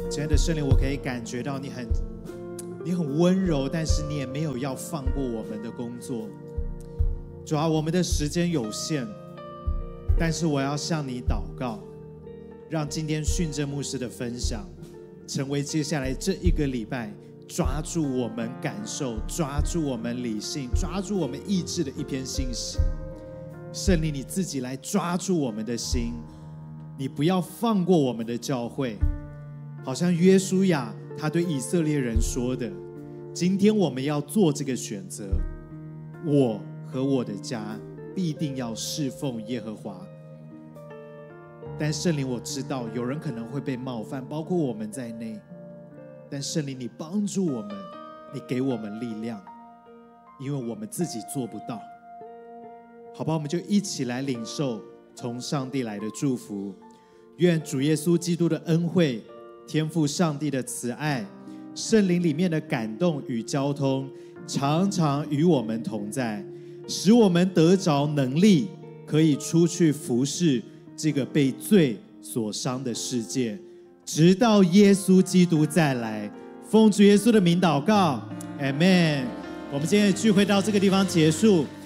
亲爱的圣灵，我可以感觉到你很温柔，但是你也没有要放过我们的工作。主啊，我们的时间有限，但是我要向你祷告，让今天训政牧师的分享成为接下来这一个礼拜抓住我们感受、抓住我们理性、抓住我们意志的一篇信息。圣灵，你自己来抓住我们的心，你不要放过我们的教会。好像约书亚他对以色列人说的，今天我们要做这个选择，我和我的家必定要侍奉耶和华。但圣灵，我知道有人可能会被冒犯，包括我们在内，但圣灵，你帮助我们，你给我们力量，因为我们自己做不到。好吧，我们就一起来领受从上帝来的祝福。愿主耶稣基督的恩惠、天父上帝的慈爱、圣灵里面的感动与交通，常常与我们同在，使我们得着能力，可以出去服侍这个被罪所伤的世界，直到耶稣基督再来。奉主耶稣的名祷告， Amen。 我们今天的聚会到这个地方结束。